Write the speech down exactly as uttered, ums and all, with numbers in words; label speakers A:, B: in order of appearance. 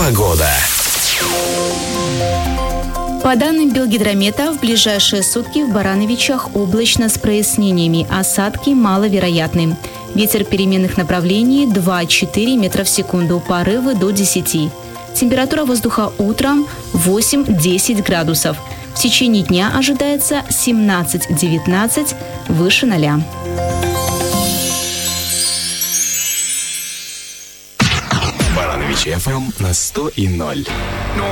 A: Погода.
B: По данным Белгидромета, в ближайшие сутки в Барановичах облачно с прояснениями, осадки маловероятны. Ветер переменных направлений два-четыре метра в секунду, порывы до десяти. Температура воздуха утром восемь-десять градусов. В течение дня ожидается семнадцать-девятнадцать, выше ноля.
A: Барановичи эф эм на сто и ноль.